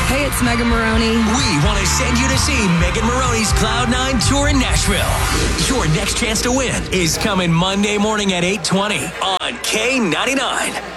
Hey, it's Megan Maroney. We want to send you to see Megan Maroney's Cloud9 tour in Nashville. Your next chance to win is coming Monday morning at 8:20 on K99.